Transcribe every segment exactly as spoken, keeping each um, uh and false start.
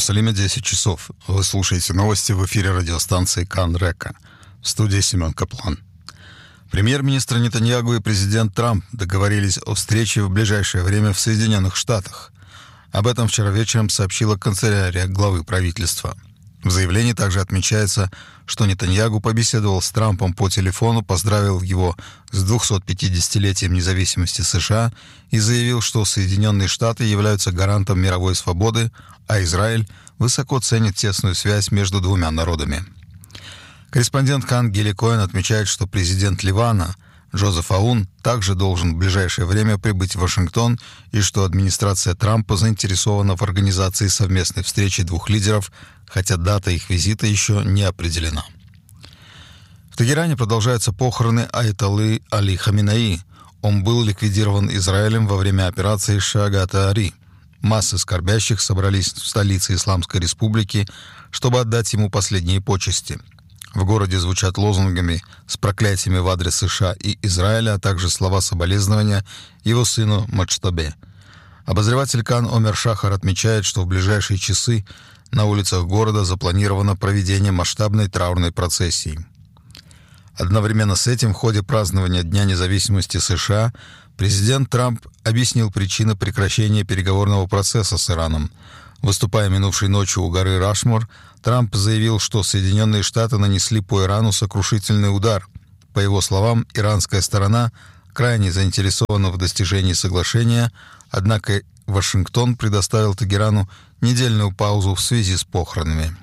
Иерусалиме десять часов. Вы слушаете новости в эфире радиостанции Кан Река. В студии Семен Каплан. Премьер-министр Нетаньяху и президент Трамп договорились о встрече в ближайшее время в Соединенных Штатах. Об этом вчера вечером сообщила канцелярия главы правительства. В заявлении также отмечается, что Нетаньяху побеседовал с Трампом по телефону, поздравил его с двухсотпятидесятилетием независимости США и заявил, что Соединенные Штаты являются гарантом мировой свободы, а Израиль высоко ценит тесную связь между двумя народами. Корреспондент Кан Гили Коэн отмечает, что президент Ливана Джозеф Аун также должен в ближайшее время прибыть в Вашингтон и что администрация Трампа заинтересована в организации совместной встречи двух лидеров, хотя дата их визита еще не определена. В Тегеране продолжаются похороны аятоллы Али Хаминеи. Он был ликвидирован Израилем во время операции Шагат-Ари. Массы скорбящих собрались в столице Исламской Республики, чтобы отдать ему последние почести. В городе звучат лозунгами с проклятиями в адрес США и Израиля, а также слова соболезнования его сыну Маджтабе. Обозреватель Кан Омер Шахар отмечает, что в ближайшие часы на улицах города запланировано проведение масштабной траурной процессии. Одновременно с этим в ходе празднования Дня независимости США президент Трамп объяснил причины прекращения переговорного процесса с Ираном. Выступая минувшей ночью у горы Рашмор, Трамп заявил, что Соединенные Штаты нанесли по Ирану сокрушительный удар. По его словам, иранская сторона крайне заинтересована в достижении соглашения, однако Вашингтон предоставил Тегерану недельную паузу в связи с похоронами.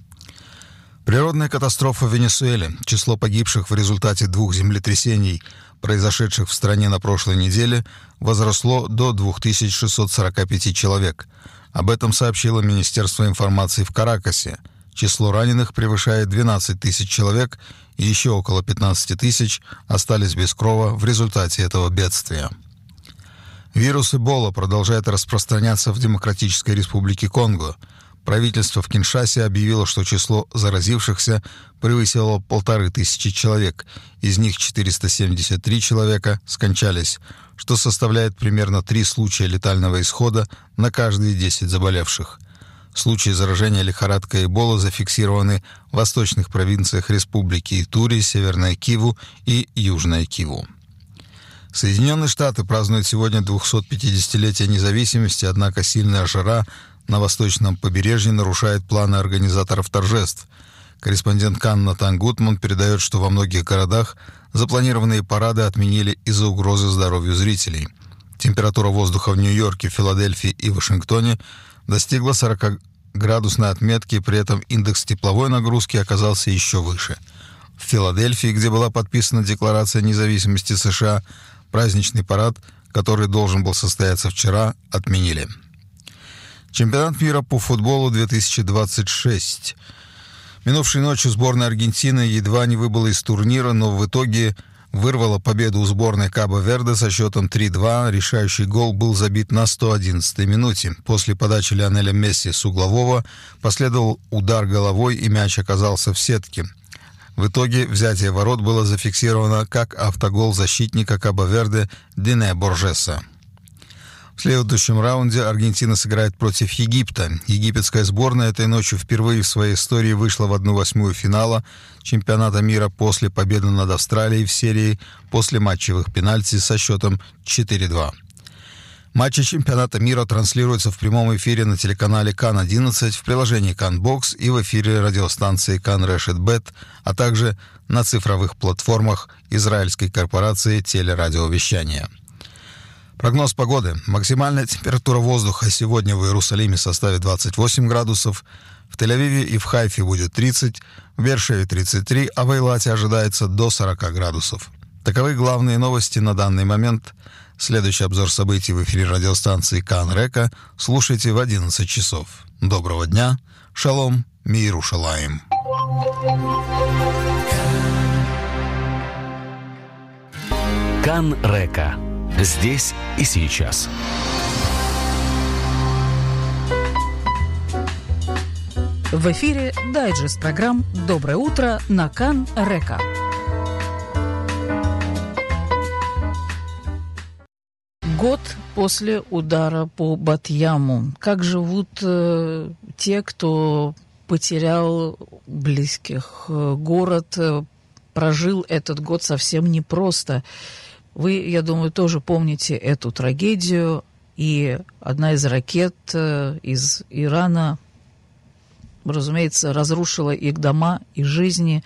Природная катастрофа в Венесуэле. Число погибших в результате двух землетрясений, произошедших в стране на прошлой неделе, возросло до две тысячи шестьсот сорок пять человек. Об этом сообщило Министерство информации в Каракасе. Число раненых превышает двенадцать тысяч человек, и еще около пятнадцать тысяч остались без крова в результате этого бедствия. Вирус Эбола продолжает распространяться в Демократической Республике Конго. Правительство в Киншасе объявило, что число заразившихся превысило полторы тысячи человек. Из них четыреста семьдесят три человека скончались, что составляет примерно три случая летального исхода на каждые десять заболевших. Случаи заражения лихорадкой Эбола зафиксированы в восточных провинциях Республики Итури, Северная Киву и Южная Киву. Соединенные Штаты празднуют сегодня двухсотпятидесятилетие независимости, однако сильная жара на восточном побережье нарушает планы организаторов торжеств. Корреспондент Кан Натан Гутман передает, что во многих городах запланированные парады отменили из-за угрозы здоровью зрителей. Температура воздуха в Нью-Йорке, Филадельфии и Вашингтоне достигла сорокаградусной отметки, при этом индекс тепловой нагрузки оказался еще выше. В Филадельфии, где была подписана Декларация независимости США, праздничный парад, который должен был состояться вчера, отменили. Чемпионат мира по футболу две тысячи двадцать шесть. Минувшей ночью сборная Аргентины едва не выбыла из турнира, но в итоге вырвала победу у сборной Кабо-Верде со счетом три-два. Решающий гол был забит на сто одиннадцатой минуте. После подачи Лионеля Месси с углового последовал удар головой, и мяч оказался в сетке. В итоге взятие ворот было зафиксировано как автогол защитника Кабо-Верде Дине Боржеса. В следующем раунде Аргентина сыграет против Египта. Египетская сборная этой ночью впервые в своей истории вышла в одну восьмую финала чемпионата мира после победы над Австралией в серии после матчевых пенальти со счетом четыре-два. Матчи чемпионата мира транслируются в прямом эфире на телеканале Кан одиннадцать, в приложении Кан Бокс и в эфире радиостанции Кан Решет Бет, а также на цифровых платформах израильской корпорации телерадиовещания. Прогноз погоды. Максимальная температура воздуха сегодня в Иерусалиме составит двадцать восемь градусов, в Тель-Авиве и в Хайфе будет тридцать, в Беэр-Шеве тридцать три, а в Эйлате ожидается до сорок градусов. Таковы главные новости на данный момент. Следующий обзор событий в эфире радиостанции Кан Река слушайте в одиннадцать часов. Доброго дня. Шалом. Миерушалаим. Кан Река. Здесь и сейчас. В эфире дайджест программ «Доброе утро» на Кан Река. Год после удара по Бат-Яму. Как живут э, те, кто потерял близких? Город э, прожил этот год совсем непросто. Вы, я думаю, тоже помните эту трагедию. И одна из ракет э, из Ирана, разумеется, разрушила их дома и жизни.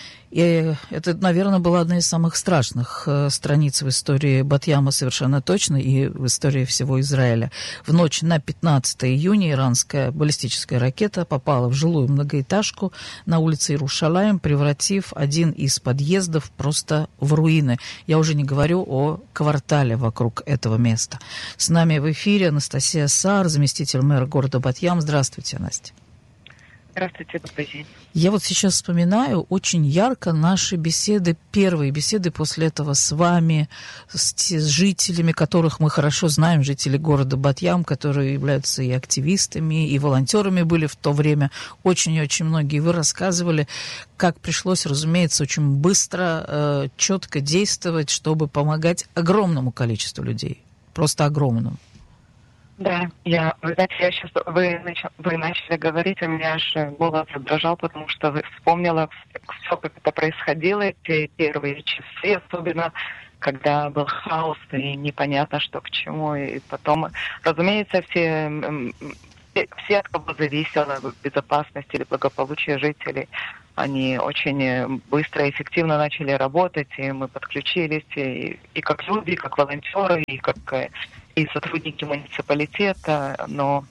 И это, наверное, была одна из самых страшных э, страниц в истории Бат-Яма совершенно точно и в истории всего Израиля. В ночь на пятнадцатое июня иранская баллистическая ракета попала в жилую многоэтажку на улице Иерушалаим, превратив один из подъездов просто в руины. Я уже не говорю о квартале вокруг этого места. С нами в эфире Анастасия Саар, заместитель мэра города Бат-Ям. Здравствуйте, Настя. Здравствуйте, добрый день. Я вот сейчас вспоминаю очень ярко наши беседы, первые беседы после этого с вами, с, с жителями, которых мы хорошо знаем, жители города Бат-Ям, которые являются и активистами, и волонтерами были в то время, очень-очень многие. Вы рассказывали, как пришлось, разумеется, очень быстро, э, четко действовать, чтобы помогать огромному количеству людей, просто огромному. Да, я, вы знаете, я сейчас, вы, вы начали говорить, у меня аж голос задрожал, потому что вспомнила все, как это происходило, эти первые часы, особенно когда был хаос и непонятно, что к чему. И потом, разумеется, все, все от кого зависело безопасность или благополучие жителей, они очень быстро и эффективно начали работать, и мы подключились и, и как люди, и как волонтеры, и как и сотрудники муниципалитета. Но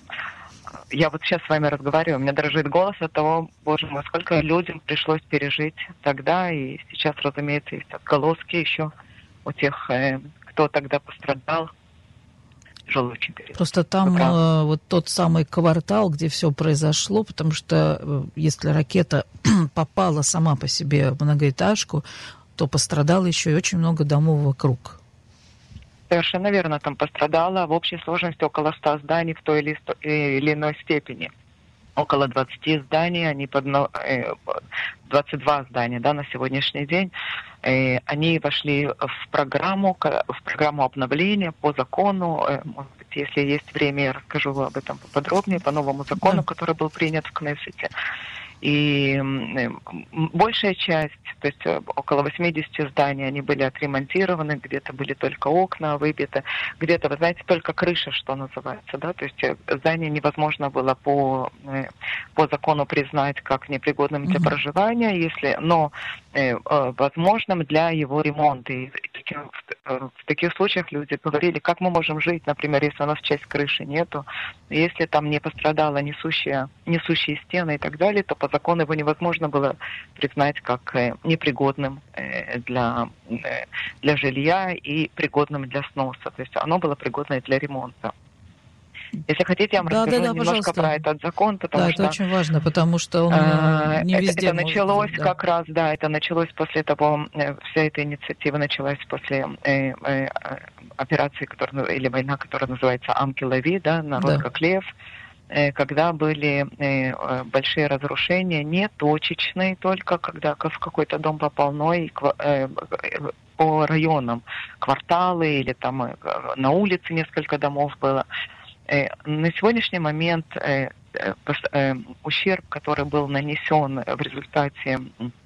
я вот сейчас с вами разговариваю, у меня дрожит голос от того, боже мой, сколько людям пришлось пережить тогда, и сейчас, разумеется, есть отголоски еще у тех, кто тогда пострадал. Тяжелый очень период. Просто там э, вот тот самый квартал, где все произошло, потому что э, если ракета попала сама по себе в многоэтажку, то пострадало еще и очень много домов вокруг. Совершенно верно, там пострадало в общей сложности около ста зданий в той или, или иной степени. Около двадцати зданий, они под, двадцать два здания, да, на сегодняшний день. Они вошли в программу, в программу обновления по закону. Может быть, если есть время, я расскажу об этом поподробнее, по новому закону, да, который был принят в Кнессете. И большая часть, то есть около восьмидесяти зданий, они были отремонтированы, где-то были только окна выбиты, где-то, вы знаете, только крыша, что называется, да, то есть здание невозможно было по, по закону признать как непригодным для mm-hmm. проживания, если, но э, возможным для его ремонта. И таким, в, в таких случаях люди говорили, как мы можем жить, например, если у нас часть крыши нету, если там не пострадала несущая, несущие стены и так далее, то по закону его невозможно было признать как э, непригодным э, для, э, для жилья и пригодным для сноса. То есть оно было пригодное для ремонта. Если хотите, я вам да, расскажу да, да, немножко пожалуйста. про этот закон, потому да, что... это очень важно, потому что он э, не это, везде это может началось быть, да. как раз, да, это началось после того, э, вся эта инициатива началась после э, э, операции, которая, или война, которая называется Ам-Ки-Лави, да, народ да. как лев, когда были э, большие разрушения, не точечные только, когда в какой-то дом попал, но и э, по районам, кварталы или там э, на улице несколько домов было. Э, на сегодняшний момент э, э, ущерб, который был нанесен в результате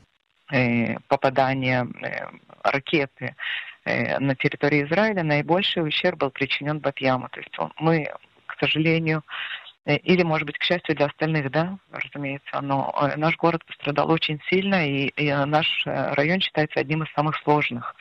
э, попадания э, ракеты э, на территории Израиля, наибольший ущерб был причинен Бат-Яму. То есть он, мы, к сожалению, или, может быть, к счастью для остальных, да, разумеется, но наш город пострадал очень сильно, и, и наш район считается одним из самых сложных.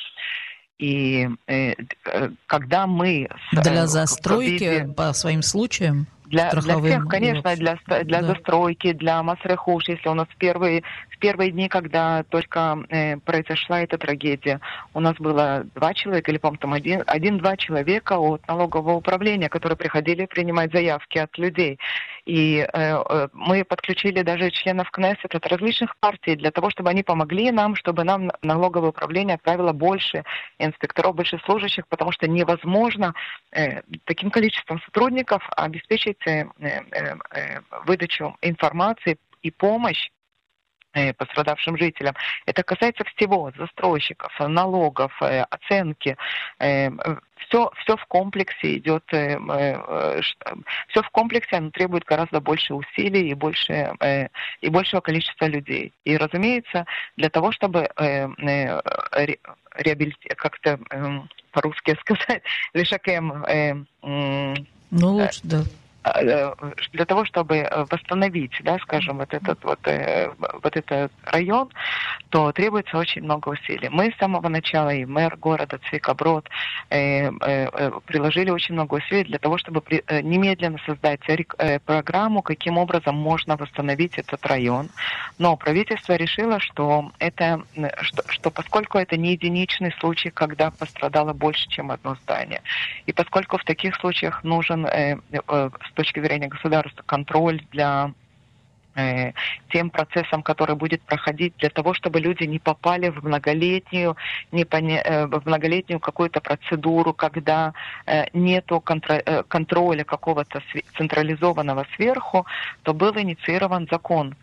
И э, когда мы... Для застройки виде, по своим случаям? Для, для всех, конечно, для, для да. застройки, для Масрехуш, если у нас первые, в первые дни, когда только э, произошла эта трагедия, у нас было два человека, или, по-моему, там один, один-два человека от налогового управления, которые приходили принимать заявки от людей. И э, мы подключили даже членов Кнессет от различных партий для того, чтобы они помогли нам, чтобы нам налоговое управление отправило больше инспекторов, больше служащих, потому что невозможно э, таким количеством сотрудников обеспечить э, э, э, выдачу информации и помощь пострадавшим жителям. Это касается всего, застройщиков, налогов, оценки. Все, все в комплексе идет, все в комплексе, оно требует гораздо больше усилий и, больше, и большего количества людей. И, разумеется, для того, чтобы реабилитировать, как-то по-русски сказать, лишакем... Ну, лучше, да. Для того, чтобы восстановить, да, скажем, вот этот вот, вот этот район, то требуется очень много усилий. Мы с самого начала, и мэр города Цвикоброд, э, э, приложили очень много усилий для того, чтобы при, э, немедленно создать э, программу, каким образом можно восстановить этот район. Но правительство решило, что, это, что, что поскольку это не единичный случай, когда пострадало больше, чем одно здание, и поскольку в таких случаях нужен э, э, с точки зрения государства контроль для э, тем процессам, который будет проходить, для того, чтобы люди не попали в многолетнюю, не поня... э, в многолетнюю какую-то процедуру, когда э, нету контр... э, контроля какого-то св... централизованного сверху, то был инициирован закон.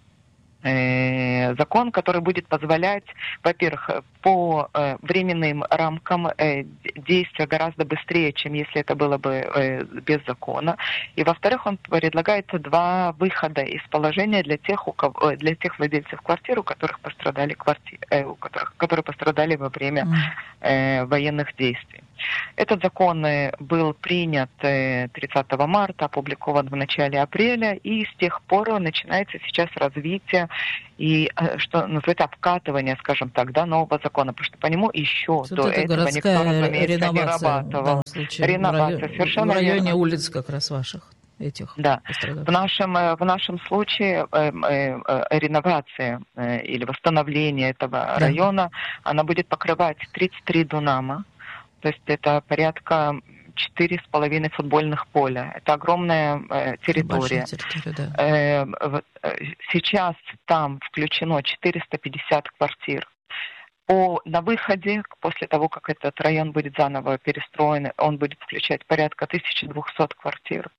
Закон, который будет позволять, во-первых, по э, временным рамкам э, действия гораздо быстрее, чем если это было бы э, без закона. И, во-вторых, он предлагает два выхода из положения для тех, у кого, для тех владельцев квартир, у которых пострадали квартиры, э, у которых, которые пострадали во время э, военных действий. Этот закон был принят тридцатого марта, опубликован в начале апреля, и с тех пор начинается сейчас развитие и, что называется, обкатывание, скажем так, да, нового закона, потому что по нему еще Тут до это этого никто, разумеется, не рабатывал. Реновация, совершенно в районе верно. улиц как раз ваших. Этих да, в нашем, в нашем случае э, э, реновация э, или восстановление этого да. района, она будет покрывать тридцать три дунама. То есть это порядка четыре с половиной футбольных поля. Это огромная э, территория. территория да. э, э, сейчас там включено четыреста пятьдесят квартир. По, на выходе, после того, как этот район будет заново перестроен, он будет включать порядка тысяча двести квартир.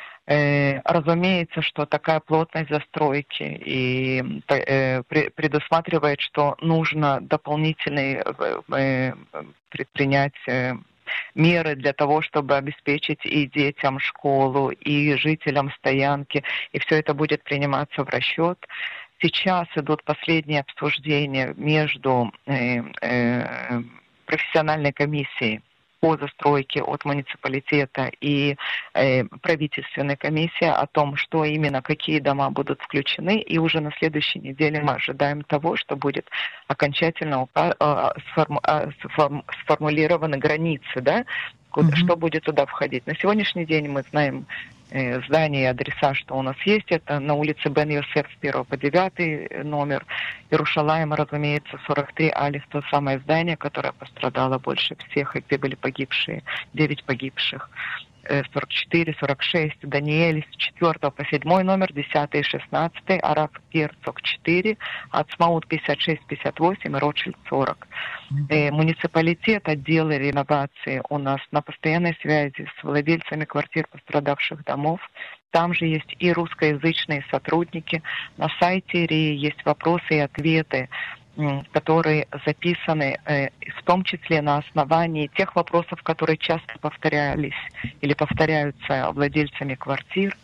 Э, разумеется, что такая плотность застройки и э, предусматривает, что нужно дополнительные э, предпринять э, меры для того, чтобы обеспечить и детям школу, и жителям стоянки, и все это будет приниматься в расчет. Сейчас идут последние обсуждения между э, э, профессиональной комиссией по застройке от муниципалитета и э, правительственной комиссии о том, что именно, какие дома будут включены. И уже на следующей неделе мы ожидаем того, что будет окончательно э, сформу, э, сформ, сформулированы границы, да, куда, mm-hmm. что будет туда входить. На сегодняшний день мы знаем э, здания и адреса, что у нас есть. Это на улице Бен-Йосеф с первого по девятый номер. Иерушалаем, разумеется, сорок три Алиф, то самое здание, которое пострадало больше всех, и где были погибшие, девять погибших. сорок четыре, сорок шесть, Даниэль с четвёртого по седьмой номер, десятый и шестнадцатый, Араф Герцог четыре, Ацмаут пятьдесят шесть пятьдесят восемь и Ротшильд сорок. Э, муниципалитет, отделы реновации у нас на постоянной связи с владельцами квартир пострадавших домов. Там же есть и русскоязычные сотрудники. На сайте РИИ есть вопросы и ответы, которые записаны э, в том числе на основании тех вопросов, которые часто повторялись или повторяются владельцами квартир.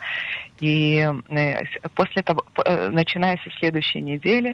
И э, после того, э, начиная со следующей недели,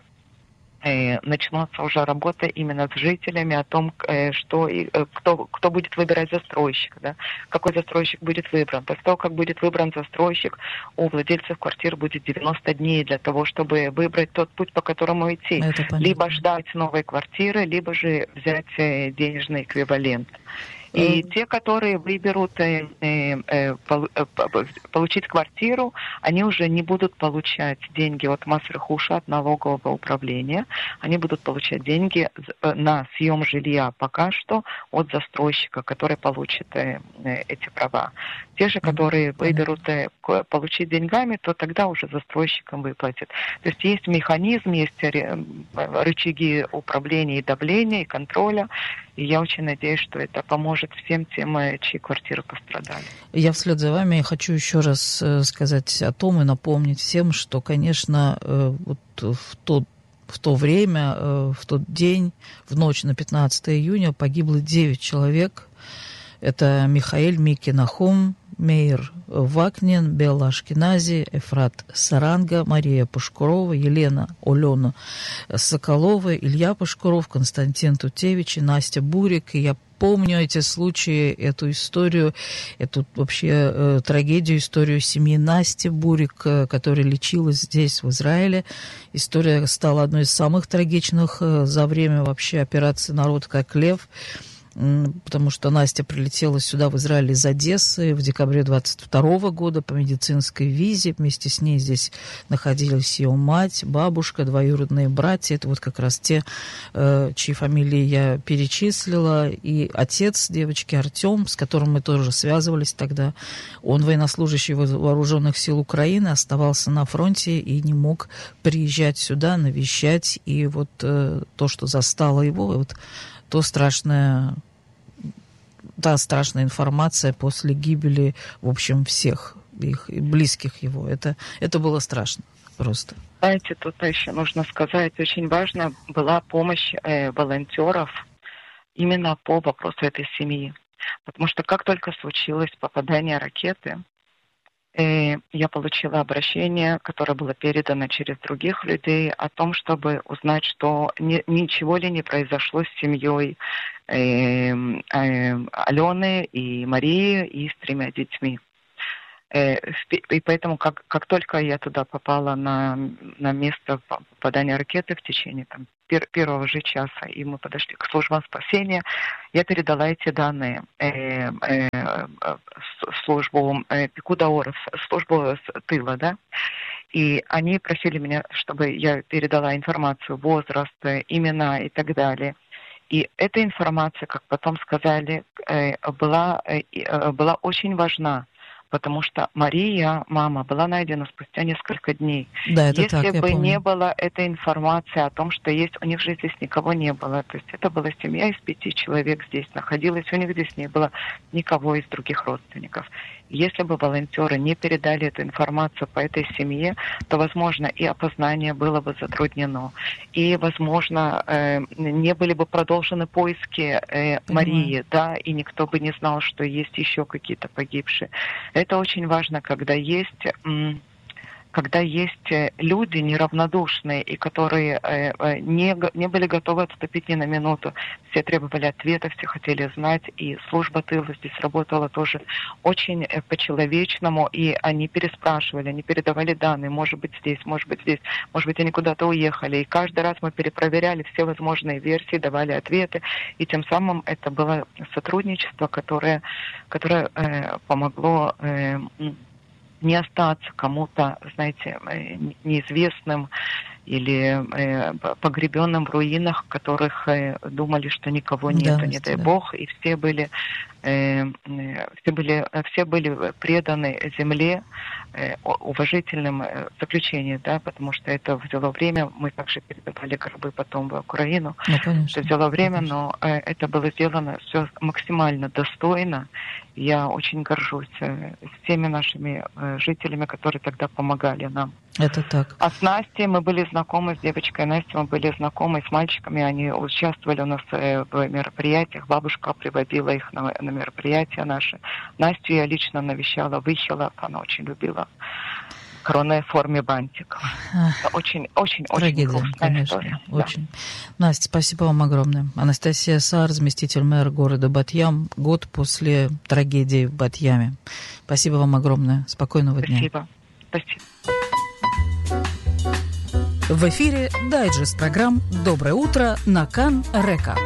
э, начнется уже работа именно с жителями о том, э, что и, э, кто, кто будет выбирать застройщика, да? Какой застройщик будет выбран. После того, как будет выбран застройщик, у владельцев квартир будет девяносто дней для того, чтобы выбрать тот путь, по которому идти. Либо ждать новой квартиры, либо же взять э, денежный эквивалент. И mm. те, которые выберут э, э, пол, э, получить квартиру, они уже не будут получать деньги от Мас-Рехуша, от налогового управления. Они будут получать деньги на съем жилья пока что от застройщика, который получит э, эти права. Те же, которые mm. выберут э, получить деньгами, то тогда уже застройщикам выплатят. То есть есть механизм, есть рычаги управления и давления, и контроля. И я очень надеюсь, что это поможет всем тем, чьи квартиры пострадали. Я вслед за вами хочу еще раз сказать о том и напомнить всем, что, конечно, вот в тот В то время, в тот день, в ночь на пятнадцатое июня погибло девять человек. Это Михаэль Мики Нахум, Мейер Вакнин, Белла Ашкенази, Эфрат Саранга, Мария Пушкурова, Елена Олена Соколова, Илья Пушкуров, Константин Тутевич и Настя Бурик. И я помню эти случаи, эту историю, эту вообще э, трагедию, историю семьи Насти Бурик, э, которая лечилась здесь, в Израиле. История стала одной из самых трагичных э, за время вообще операции «Народ как лев», потому что Настя прилетела сюда, в Израиль, из Одессы в декабре двадцать второго года по медицинской визе. Вместе с ней здесь находились ее мать, бабушка, двоюродные братья. Это вот как раз те, чьи фамилии я перечислила. И отец девочки Артем, с которым мы тоже связывались тогда, он военнослужащий вооруженных сил Украины, оставался на фронте и не мог приезжать сюда, навещать. И вот то, что застало его, вот то страшное, та страшная информация после гибели, в общем, всех их близких его. Это, это было страшно просто. Знаете, тут еще нужно сказать, очень важна была помощь э, волонтеров именно по вопросу этой семьи. Потому что как только случилось попадание ракеты, э, я получила обращение, которое было передано через других людей, о том, чтобы узнать, что ни, ничего ли не произошло с семьей э, э, Алены и Марии и с тремя детьми. И поэтому, как, как только я туда попала на, на место попадания ракеты в течение там, пер, первого же часа, и мы подошли к службам спасения, я передала эти данные э, э, службу э, Пикуда Оров, службу тыла, да, и они просили меня, чтобы я передала информацию, возраст, имена и так далее. И эта информация, как потом сказали, э, была, э, была очень важна. Потому что Мария, мама, была найдена спустя несколько дней. Да, это Если так, бы я помню. не было этой информации о том, что есть, у них же здесь никого не было. То есть это была семья из пяти человек здесь находилась, у них здесь не было никого из других родственников. Если бы волонтеры не передали эту информацию по этой семье, то, возможно, и опознание было бы затруднено. И, возможно, э, не были бы продолжены поиски э, Марии, да, и никто бы не знал, что есть еще какие-то погибшие. Это очень важно, когда есть... М- когда есть люди неравнодушные и которые э, не, не были готовы отступить ни на минуту. Все требовали ответа, все хотели знать, и служба тыла здесь работала тоже очень э, по-человечному, и они переспрашивали, они передавали данные, может быть здесь, может быть здесь, может быть они куда-то уехали, и каждый раз мы перепроверяли все возможные версии, давали ответы, и тем самым это было сотрудничество, которое, которое э, помогло... Э, не остаться кому-то, знаете, неизвестным или э, погребенным в руинах, которых э, думали, что никого нету, да, не дай да. бог, и все были, э, все были, все были преданы земле, э, уважительным э, заключением, да, потому что это взяло время, мы также передавали гробы потом в Украину, ну, это взяло время, конечно. но э, это было сделано все максимально достойно. Я очень горжусь э, всеми нашими э, жителями, которые тогда помогали нам. Это так. А с Настей мы были знакомы, с девочкой Настей мы были знакомы, с мальчиками, они участвовали у нас в мероприятиях, бабушка приводила их на, на мероприятия наши. Настю я лично навещала, выхила, она очень любила в коронной форме бантик. Очень, очень, Трагедия, очень грустная конечно, история. Очень. Да. Настя, спасибо вам огромное. Анастасия Саар, заместитель мэра города Бат-Ям, год после трагедии в Бат-Яме. Спасибо вам огромное. Спокойного дня. Спасибо. Спасибо. В эфире дайджест программ «Доброе утро» на Кан-Река.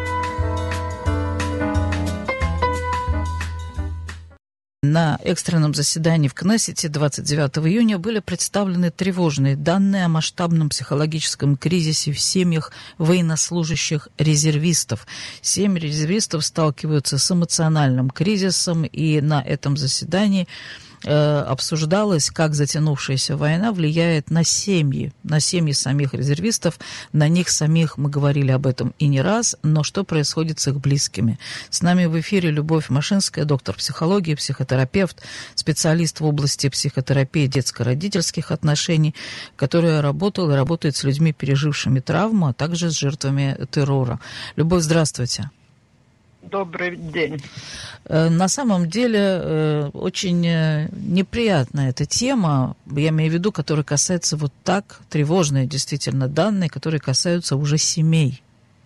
На экстренном заседании в Кнессете двадцать девятого июня были представлены тревожные данные о масштабном психологическом кризисе в семьях военнослужащих резервистов. Семь резервистов сталкиваются с эмоциональным кризисом, и на этом заседании э, обсуждалось, как затянувшаяся война влияет на семьи, на семьи самих резервистов, на них самих. Мы говорили об этом и не раз, но что происходит с их близкими? С нами в эфире Любовь Машинская, доктор психологии, психотерапевт, специалист в области психотерапии детско-родительских отношений, которая работала и работает с людьми, пережившими травму, а также с жертвами террора. Любовь, здравствуйте. Добрый день. На самом деле очень неприятная эта тема, я имею в виду, которая касается вот так, тревожные действительно данные, которые касаются уже семей.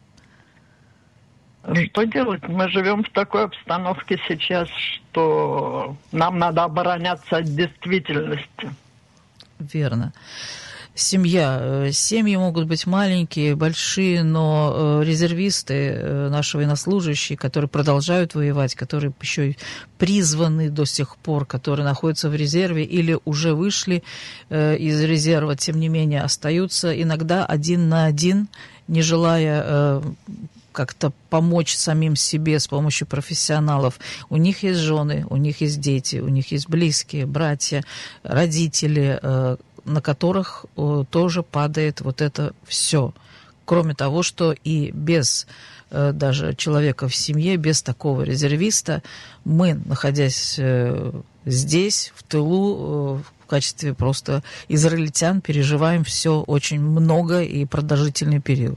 Что делать? Мы живем в такой обстановке сейчас, что нам надо обороняться от действительности. Верно. Семья. Семьи могут быть маленькие, большие, но резервисты, наши военнослужащие, которые продолжают воевать, которые еще и призваны до сих пор, которые находятся в резерве или уже вышли из резерва, тем не менее остаются иногда один на один, не желая как-то помочь самим себе с помощью профессионалов. У них есть жены, у них есть дети, у них есть близкие, братья, родители, на которых тоже падает вот это все. Кроме того, что и без даже человека в семье, без такого резервиста, мы, находясь здесь, в тылу, в качестве просто израильтян, переживаем все очень много и продолжительный период.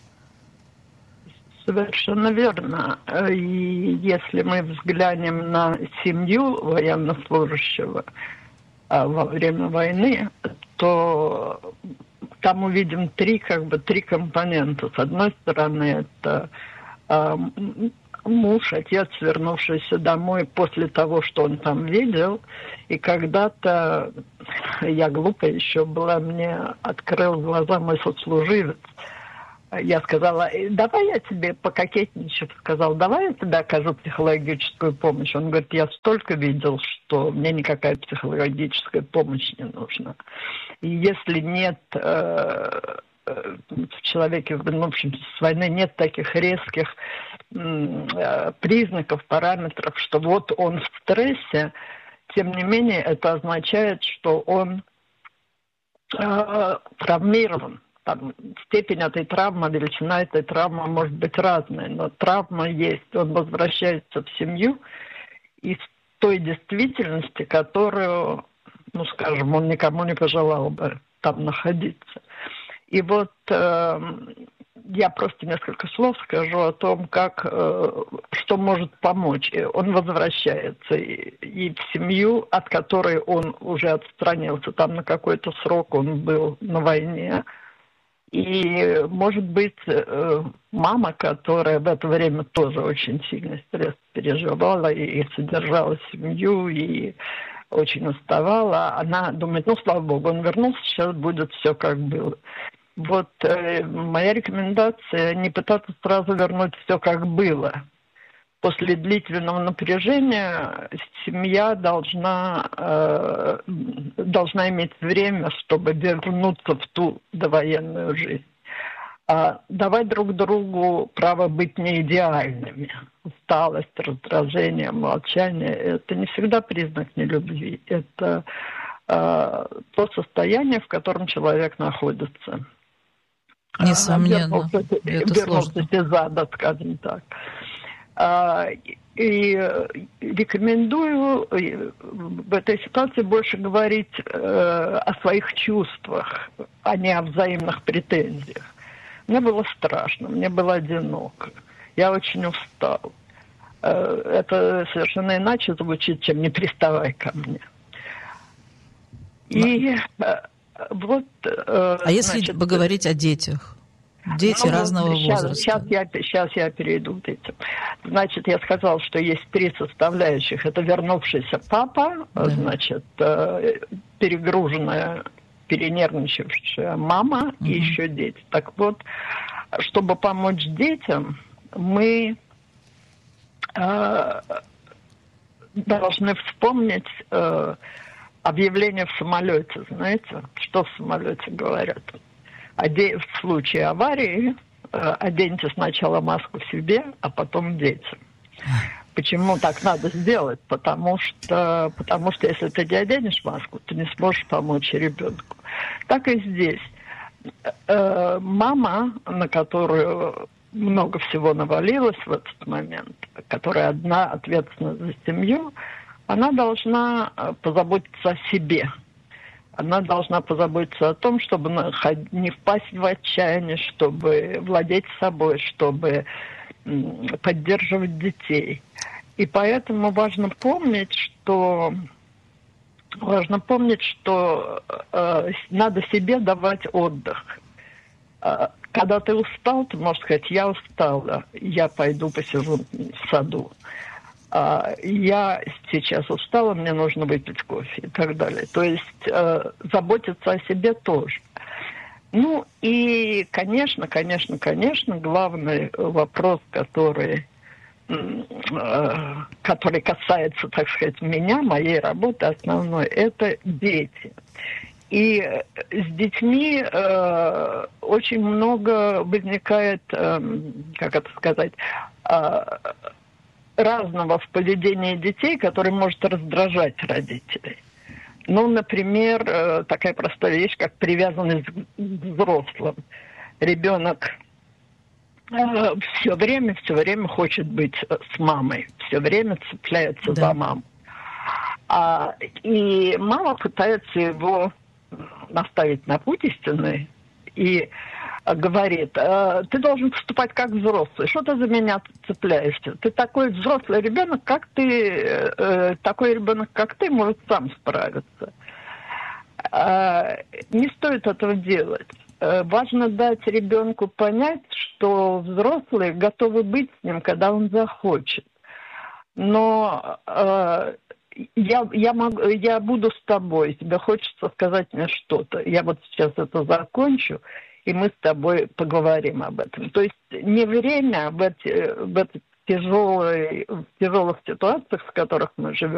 Совершенно верно. И если мы взглянем на семью военнослужащего во время войны, то там увидим три, как бы, три компонента. С одной стороны, это э, муж, отец, вернувшийся домой после того, что он там видел. И когда-то, я глупая еще была, мне открыл глаза мой сослуживец. Я сказала, давай я тебе пококетничаю, сказал, давай я тебе окажу психологическую помощь. Он говорит, я столько видел, что мне никакая психологическая помощь не нужна. И если нет э, в человеке, вернувшемся с войны, нет таких резких э, признаков, параметров, что вот он в стрессе, тем не менее это означает, что он э, травмирован. Там, степень этой травмы, величина этой травмы может быть разной, но травма есть. Он возвращается в семью из той действительности, которую, ну, скажем, он никому не пожелал бы там находиться. И вот э, я просто несколько слов скажу о том, как, э, что может помочь. Он возвращается и, и в семью, от которой он уже отстранился. Там на какой-то срок он был на войне. И, может быть, мама, которая в это время тоже очень сильный стресс переживала и содержала семью, и очень уставала, она думает, ну, слава богу, он вернулся, сейчас будет все как было. Вот э, моя рекомендация не пытаться сразу вернуть все как было. После длительного напряжения семья должна, э, должна иметь время, чтобы вернуться в ту довоенную жизнь. А давать друг другу право быть не идеальными. Усталость, раздражение, молчание – это не всегда признак нелюбви. Это э, то состояние, в котором человек находится. Несомненно, а, вернулся, это вернулся сложно. из ада, скажем так. И рекомендую в этой ситуации больше говорить о своих чувствах, а не о взаимных претензиях. Мне было страшно, мне было одиноко, я очень устал. Это совершенно иначе звучит, чем «не приставай ко мне». И вот... А если значит, поговорить о детях? Дети ну, разного сейчас, возраста. Сейчас я, сейчас я перейду к этим. Значит, я сказала, что есть три составляющих. Это вернувшийся папа, да. Значит, перегруженная, перенервничавшая мама угу. и еще дети. Так вот, чтобы помочь детям, мы э, должны вспомнить э, объявление в самолете. Знаете, что в самолете говорят? В случае аварии оденьте сначала маску себе, а потом детям. Почему так надо сделать? Потому что, потому что если ты не оденешь маску, ты не сможешь помочь ребенку. Так и здесь. Э, мама, на которую много всего навалилось в этот момент, которая одна ответственна за семью, она должна позаботиться о себе. Она должна позаботиться о том, чтобы не впасть в отчаяние, чтобы владеть собой, чтобы поддерживать детей. И поэтому важно помнить, что важно помнить, что э, надо себе давать отдых. Э, когда ты устал, ты можешь сказать: я устала, я пойду посижу в саду. Э, я сейчас устала, мне нужно выпить кофе и так далее. То есть э, заботиться о себе тоже. Ну и, конечно, конечно, конечно, главный вопрос, который... который касается, так сказать, меня, моей работы основной, это дети. И с детьми э, очень много возникает, э, как это сказать, э, разного в поведении детей, который может раздражать родителей. Ну, например, э, такая простая вещь, как привязанность к взрослым. Ребенок все время, все время хочет быть с мамой, все время цепляется да. за маму. А, и мама пытается его наставить на путь истинный и говорит: ты должен поступать как взрослый, что ты за меня цепляешься? Ты такой взрослый ребенок, как ты, такой ребенок, как ты, может сам справиться. Не стоит этого делать. Важно дать ребенку понять, что взрослые готовы быть с ним, когда он захочет. Но э, я, я, могу, я буду с тобой, тебе хочется сказать мне что-то. Я вот сейчас это закончу, и мы с тобой поговорим об этом. То есть не время в эти, в эти тяжелые, в тяжелых ситуациях, в которых мы живем,